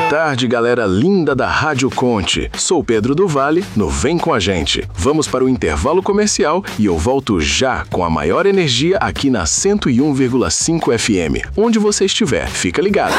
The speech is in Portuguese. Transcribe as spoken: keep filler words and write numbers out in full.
tarde, galera linda da Rádio Conte. Sou Pedro do Vale, no Vem Com a Gente. Vamos para o intervalo comercial e eu volto já com a maior energia aqui na cento e um vírgula cinco F M. Onde você estiver, fica ligado.